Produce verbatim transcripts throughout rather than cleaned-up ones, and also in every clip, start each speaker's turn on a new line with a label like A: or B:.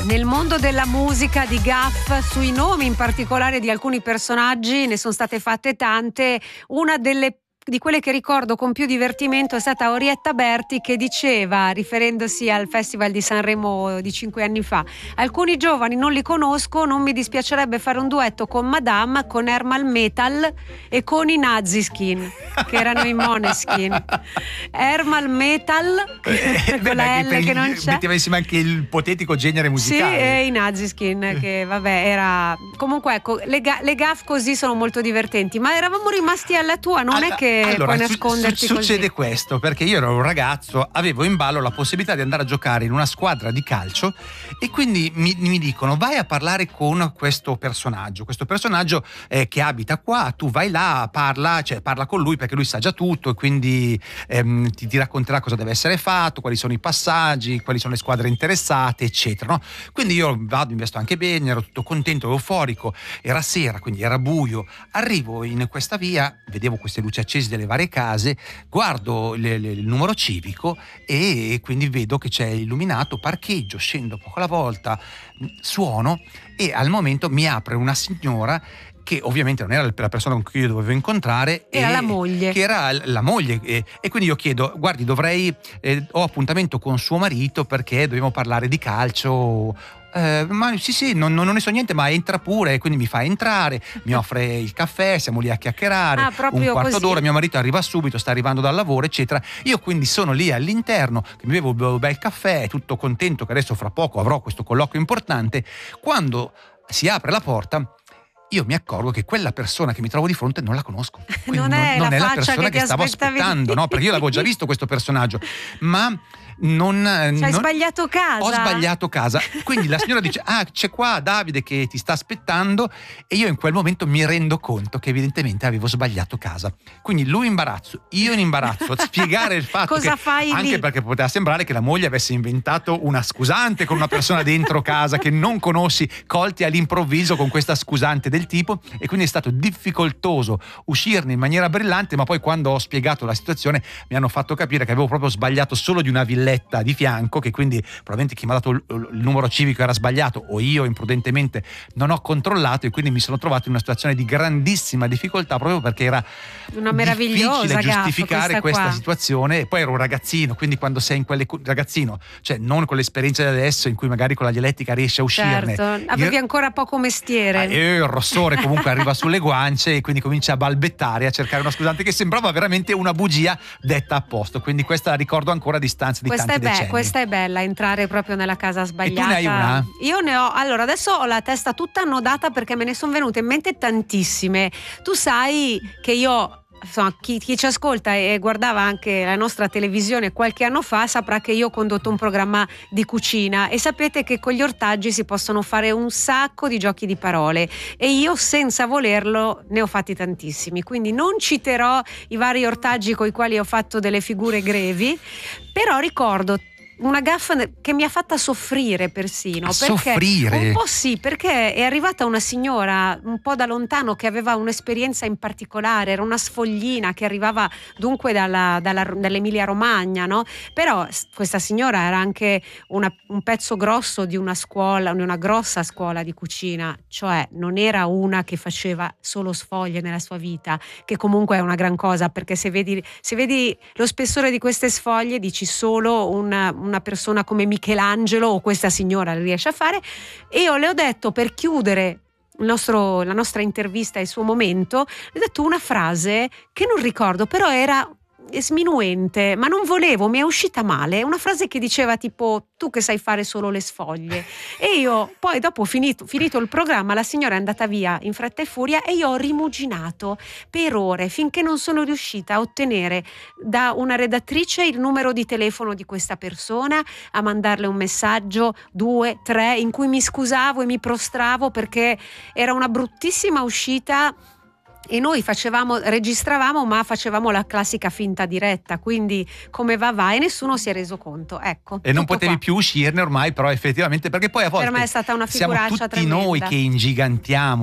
A: Nel mondo della musica, di gaffe sui nomi in particolare di alcuni personaggi ne sono state fatte tante. Una delle di quelle che ricordo con più divertimento è stata Orietta Berti, che diceva, riferendosi al Festival di Sanremo di cinque anni fa: alcuni giovani non li conosco, non mi dispiacerebbe fare un duetto con Madame, con Ermal Metal e con i Naziskin, che erano i Måneskin. Ermal Metal
B: eh,
A: con la L che non c'è,
B: metteva insieme anche il ipotetico genere musicale.
A: Sì, e i Naziskin, che vabbè era comunque, ecco, le, ga- le gaffe così sono molto divertenti. Ma eravamo rimasti alla tua, non
B: Alla-
A: è che
B: allora,
A: puoi
B: su-
A: nasconderti
B: su- succede
A: così.
B: questo perché io ero un ragazzo, avevo in ballo la possibilità di andare a giocare in una squadra di calcio e quindi mi, mi dicono: vai a parlare con questo personaggio questo personaggio eh, che abita qua, tu vai là, parla, cioè parla con lui perché lui sa già tutto e quindi ehm, ti, ti racconterà cosa deve essere fatto, quali sono i passaggi, quali sono le squadre interessate, eccetera, no? Quindi io vado, investo anche bene, ero tutto contento, euforico, era sera, quindi era buio, arrivo in questa via, vedevo queste luci accese delle varie case, guardo le, le, il numero civico e quindi vedo che c'è illuminato, parcheggio, scendo poco alla volta, suono e al momento mi apre una signora che ovviamente non era la persona con cui io dovevo incontrare,
A: Era
B: e,
A: la moglie.
B: che era la moglie e, e quindi io chiedo: guardi, dovrei eh, ho appuntamento con suo marito perché dobbiamo parlare di calcio. Eh, ma sì sì, non, non ne so niente, ma entra pure. Quindi mi fa entrare, mi offre il caffè, siamo lì a chiacchierare,
A: Ah,
B: un
A: proprio
B: quarto
A: così.
B: d'ora, mio marito arriva subito, sta arrivando dal lavoro, eccetera. Io quindi sono lì all'interno, che mi bevo un bel caffè, tutto contento che adesso fra poco avrò questo colloquio importante. Quando si apre la porta, io mi accorgo che quella persona che mi trovo di fronte non la conosco. Quindi
A: Non è la
B: non è la
A: faccia
B: persona
A: che
B: che,
A: ti
B: stavo
A: aspettavi.
B: aspettando, no? Perché io l'avevo già visto questo personaggio, ma non,
A: Cioè, hai
B: non-
A: sbagliato casa.
B: ho sbagliato casa. Quindi la signora dice: ah, c'è qua Davide che ti sta aspettando, e io in quel momento mi rendo conto che evidentemente avevo sbagliato casa. Quindi lui in imbarazzo, io in imbarazzo a spiegare il fatto
A: Cosa
B: che,
A: fai
B: anche
A: lì?
B: perché poteva sembrare che la moglie avesse inventato una scusante con una persona dentro casa che non conosci, colti all'improvviso con questa scusante del tipo, e quindi è stato difficoltoso uscirne in maniera brillante. Ma poi quando ho spiegato la situazione mi hanno fatto capire che avevo proprio sbagliato solo di una villetta di fianco, che quindi probabilmente chi mi ha dato il, il numero civico era sbagliato o io imprudentemente non ho controllato, e quindi mi sono trovato in una situazione di grandissima difficoltà proprio perché era
A: Una meravigliosa
B: difficile
A: gaffe
B: giustificare
A: questa
B: questa
A: qua.
B: situazione. E poi ero un ragazzino, quindi quando sei in quelle ragazzino, cioè non con l'esperienza di adesso in cui magari con la dialettica riesci a uscirne.
A: Certo, avevi
B: Io-
A: ancora poco mestiere.
B: Ah, io il rossore comunque arriva sulle guance e quindi comincia a balbettare, a cercare una scusante che sembrava veramente una bugia detta a posto. Quindi questa la ricordo ancora a distanza di
A: Questa è,
B: tanti
A: be-
B: decenni.
A: questa è bella, entrare proprio nella casa sbagliata.
B: ne hai una?
A: Io ne ho, allora adesso ho la testa tutta annodata perché me ne sono venute in mente tantissime. Tu sai che io, insomma, chi, chi ci ascolta e guardava anche la nostra televisione qualche anno fa saprà che io ho condotto un programma di cucina, e sapete che con gli ortaggi si possono fare un sacco di giochi di parole, e io senza volerlo ne ho fatti tantissimi, quindi non citerò i vari ortaggi con i quali ho fatto delle figure grevi, però ricordo una gaffa che mi ha fatta soffrire persino.
B: A
A: perché
B: soffrire?
A: Un po' sì, perché è arrivata una signora un po' da lontano che aveva un'esperienza in particolare, era una sfoglina che arrivava dunque dalla, dalla, dall'Emilia Romagna, no? Però questa signora era anche una, un pezzo grosso di una scuola, di una grossa scuola di cucina, cioè non era una che faceva solo sfoglie nella sua vita, che comunque è una gran cosa, perché se vedi, se vedi lo spessore di queste sfoglie dici solo una una persona come Michelangelo o questa signora riesce a fare. E io le ho detto, per chiudere il nostro, la nostra intervista e il suo momento, le ho detto una frase che non ricordo, però era sminuente, ma non volevo, mi è uscita male, una frase che diceva tipo: tu che sai fare solo le sfoglie. E io poi dopo finito, finito il programma, la signora è andata via in fretta e furia e io ho rimuginato per ore finché non sono riuscita a ottenere da una redattrice il numero di telefono di questa persona, a mandarle un messaggio, due, tre, in cui mi scusavo e mi prostravo perché era una bruttissima uscita. E noi facevamo, registravamo, ma facevamo la classica finta diretta, quindi come va va, e nessuno si è reso conto, ecco.
B: E non
A: tutto
B: potevi
A: qua.
B: più uscirne ormai, però effettivamente, perché poi a volte
A: Per me è stata una
B: siamo
A: figuraccia
B: tutti
A: tremenda.
B: noi che ingigantiamo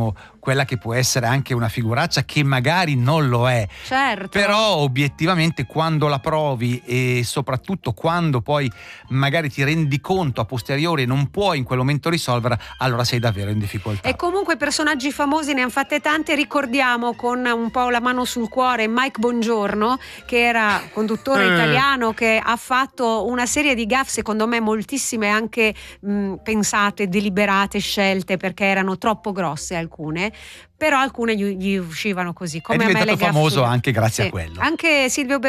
B: quella che può essere anche una figuraccia che magari non lo è.
A: Certo.
B: Però obiettivamente quando la provi e soprattutto quando poi magari ti rendi conto a posteriori e non puoi in quel momento risolverla, allora sei davvero in difficoltà.
A: E comunque personaggi famosi ne hanno fatte tante. Ricordiamo con un po' la mano sul cuore Mike Bongiorno, che era conduttore
B: Eh.
A: italiano, che ha fatto una serie di gaffe, secondo me moltissime anche mh, pensate, deliberate, scelte, perché erano troppo grosse alcune, però alcune gli, gli uscivano così, come
B: È
A: a me le
B: diventato
A: gaffe
B: famoso
A: sul-
B: anche grazie
A: Sì.
B: a quello.
A: Anche Silvio